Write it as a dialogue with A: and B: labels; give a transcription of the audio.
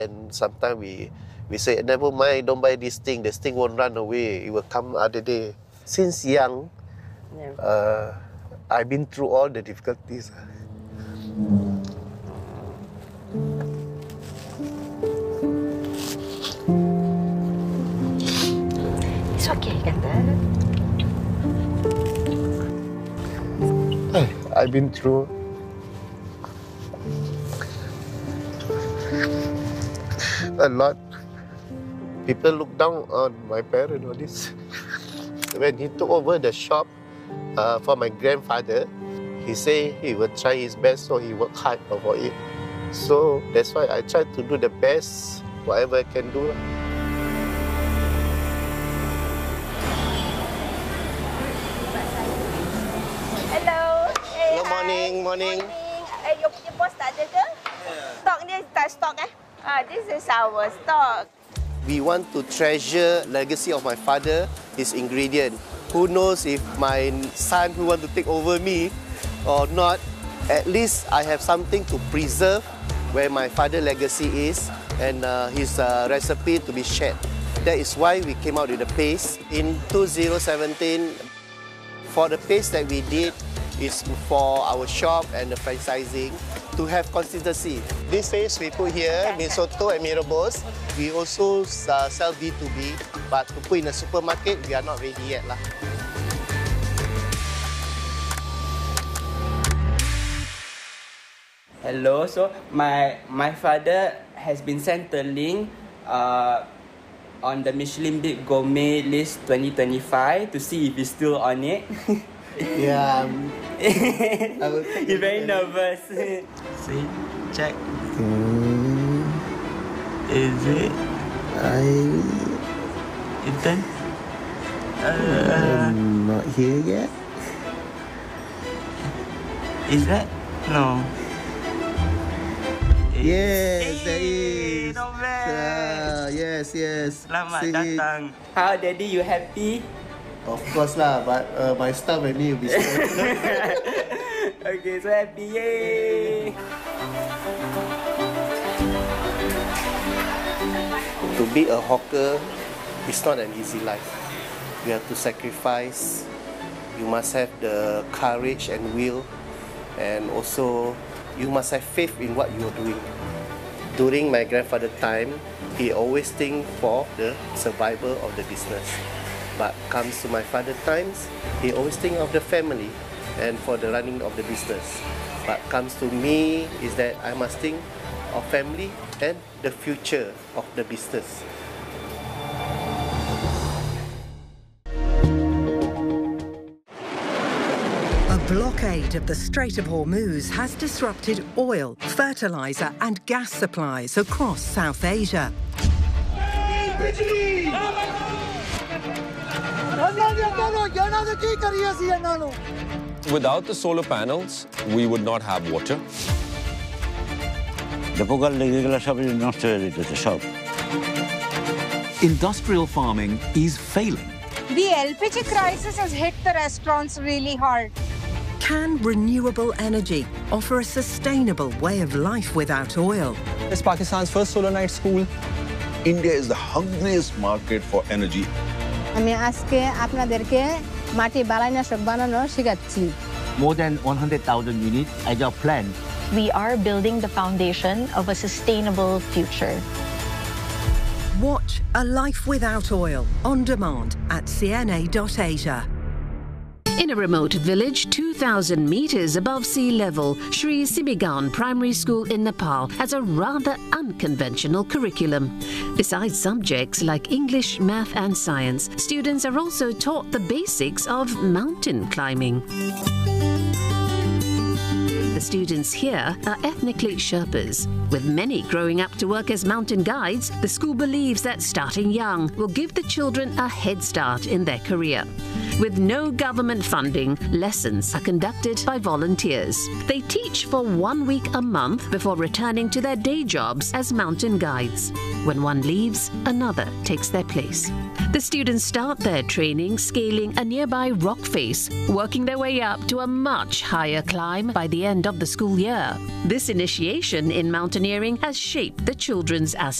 A: And sometimes we say, never mind, don't buy this thing. This thing won't run away. It will come other day. Since young, I've been through all the difficulties.
B: It's okay, kata.
A: I've been through a lot. People look down on my parents or this. When he took over the shop for my grandfather, he said he would try his best, so he worked hard for it. So that's why I try to do the best, whatever I can do.
B: Hello. Hey,
A: Hello, morning.
B: Morning. You punya bos tak ada ke? Stok ni tak stok eh? This is our stock.
A: We want to treasure legacy of my father, his ingredient. Who knows if my son who want to take over me or not, at least I have something to preserve where my father legacy is and his recipe to be shared. That is why we came out with the paste. In 2017, for the paste that we did is for our shop and the franchising to have consistency. This paste we put here, mee soto and mee rebus. We also sell B2B, but to put in a supermarket, we are not ready yet lah.
C: Hello, so my father has been centerling on the Michelin Big Gourmet list 2025 to see if he's still on it.
A: Yeah, I will take
C: You're very nervous. See, check. Is it? You done?
A: not here yet.
C: Is that? No.
A: Yes, there is.
C: Not bad.
A: Yes.
C: Selamat
A: See?
C: datang. How, Daddy? You happy?
A: Of course lah, but my staff and me will be spoiled.
C: Okay, so happy. Yay!
A: To be a hawker is not an easy life. You have to sacrifice. You must have the courage and will, and also you must have faith in what you are doing. During my grandfather's time, he always think for the survival of the business. But comes to my father's times, he always think of the family and for the running of the business. But comes to me is that I must think of family and the future of the business.
D: A blockade of the Strait of Hormuz has disrupted oil, fertilizer and gas supplies across South Asia.
E: Without the solar panels, we would not have water.
F: Industrial farming is failing.
G: The LPG crisis has hit the restaurants really hard.
D: Can renewable energy offer a sustainable way of life without oil?
H: It's Pakistan's first solar night school.
I: India is the hungriest market for energy.
J: More than 100,000 units as our plan.
K: We are building the foundation of a sustainable future.
D: Watch A Life Without Oil on demand at cna.asia.
L: In a remote village 2,000 meters above sea level, Sri Sibigan Primary School in Nepal has a rather unconventional curriculum. Besides subjects like English, math and science, students are also taught the basics of mountain climbing. The students here are ethnically Sherpas. With many growing up to work as mountain guides, the school believes that starting young will give the children a head start in their career. With no government funding, lessons are conducted by volunteers. They teach for 1 week a month before returning to their day jobs as mountain guides. When one leaves, another takes their place. The students start their training scaling a nearby rock face, working their way up to a much higher climb by the end of the school year. This initiation in mountaineering has shaped the children's aspirations.